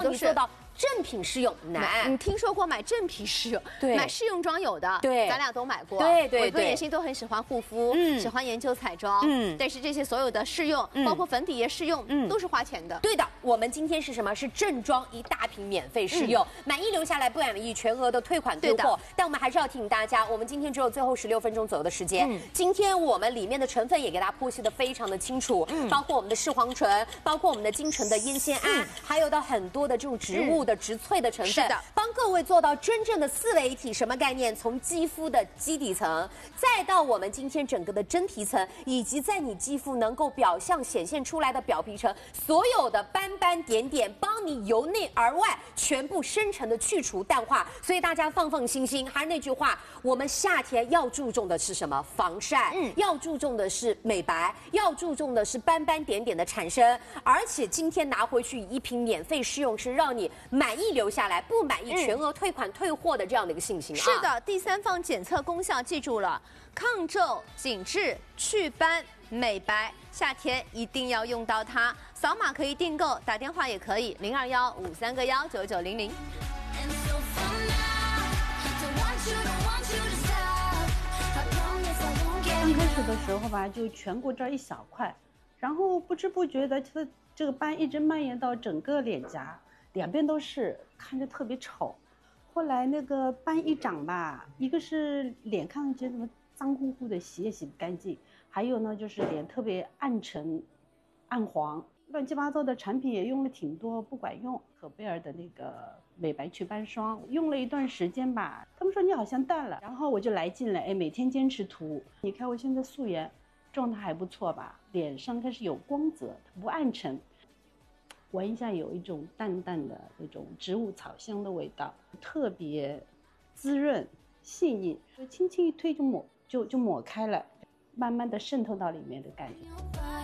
你做到正品试用难。 你听说过买正品试用？ 对， 买试用装有的， 对， 咱俩都买过。 对， 我跟妍希都很喜欢护肤，喜欢研究彩妆，但是这些所有的试用，包括粉底液试用，都是花钱的。 对的，我们今天是什么？是正装一大瓶免费试用，满意留下来，不满意全额的退款退货。但我们还是要提醒大家，我们今天只有最后16分钟左右的时间。今天我们里面的成分也给大家剖析的非常的清楚，包括我们的视黄醇，包括我们的精纯的烟酰胺，还有到很多的这种植物的植萃的成分，帮各位做到真正的4位一体。什么概念？从肌肤的基底层，再到我们今天整个的真皮层，以及在你肌肤能够表象显现出来的表皮层，所有的斑斑点点，帮你由内而外全部深层的去除淡化。所以大家放心心，还是那句话，我们夏天要注重的是什么？防晒，要注重的是美白，要注重的是斑斑点点的产生。而且今天拿回去一瓶免费试用，是让你满意留下来，不满意全额退款退货的这样的一个信心啊。 是的，第3方检测功效记住了，抗皱、紧致、祛斑、美白，夏天一定要用到它。扫码可以订购，打电话也可以，021-531-9900。 刚开始的时候吧，就颧骨这儿一小块，然后不知不觉的，这个斑一直蔓延到整个脸颊，两边都是，看着特别丑。后来那个斑一长吧，一个是脸看上去怎么脏乎乎的，洗也洗不干净，还有呢就是脸特别暗沉、暗黄，乱七八糟的产品也用了挺多，不管用。可贝尔的那个美白祛斑霜用了一段时间吧，他们说你好像淡了，然后我就来劲了，每天坚持涂。你看我现在素颜状态还不错吧，脸上开始有光泽，不暗沉。闻一下有一种淡淡的那种植物草香的味道，特别滋润细腻，轻轻一推就抹开了，慢慢的渗透到里面的感觉。